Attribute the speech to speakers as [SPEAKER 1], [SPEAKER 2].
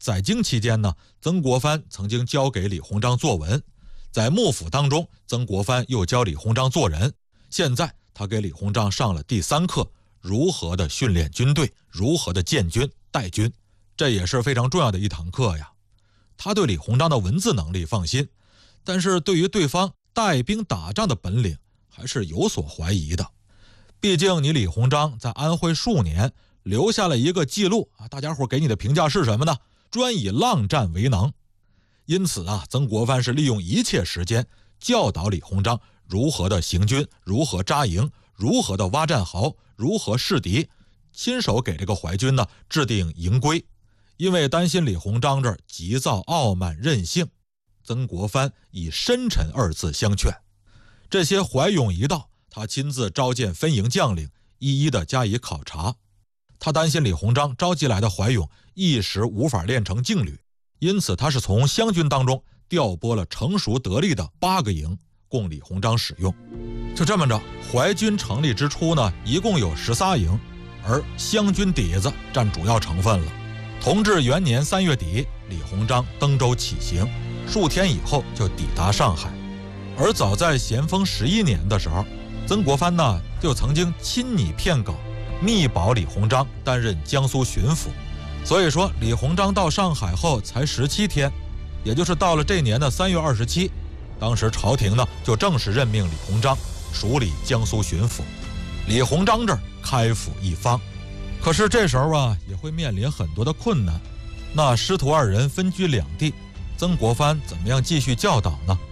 [SPEAKER 1] 在京期间呢，曾国藩曾经教给李鸿章作文，在幕府当中，曾国藩又教李鸿章做人。现在他给李鸿章上了第3课，如何的训练军队，如何的建军带军，这也是非常重要的一堂课呀。他对李鸿章的文字能力放心，但是对于对方带兵打仗的本领还是有所怀疑的。毕竟你李鸿章在安徽数年，留下了一个记录啊，大家伙给你的评价是什么呢？专以浪战为能。因此啊，曾国藩是利用一切时间教导李鸿章如何的行军，如何扎营，如何的挖战壕，如何示敌，亲手给这个淮军呢制定营规。因为担心李鸿章这儿急躁傲慢任性，曾国藩以深沉2字相劝。这些淮勇一到，他亲自召见分营将领，一一的加以考察。他担心李鸿章召集来的淮勇一时无法练成劲旅，因此他是从湘军当中调拨了成熟得力的8个营供李鸿章使用。就这么着，淮军成立之初呢，一共有13营，而湘军底子占主要成分了。同治元年3月底，李鸿章登舟起行，数天以后就抵达上海。而早在咸丰11年的时候，曾国藩呢就曾经亲拟骗稿，密保李鸿章担任江苏巡抚。所以说李鸿章到上海后才17天，也就是到了这年的3月27，当时朝廷呢就正式任命李鸿章署理江苏巡抚，李鸿章这儿开府一方。可是这时候啊，也会面临很多的困难。那师徒2人分居两地，曾国藩怎么样继续教导呢？